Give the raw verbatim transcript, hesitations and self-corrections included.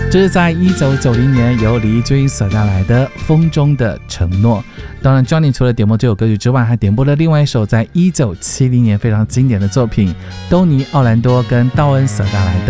这是在一九九零年由李翊君所带来的《风中的承诺》。当然 Johnny 除了点播这首歌曲之外，还点播了另外一首在一九七零年非常经典的作品，东尼·奥兰多跟道恩所带来的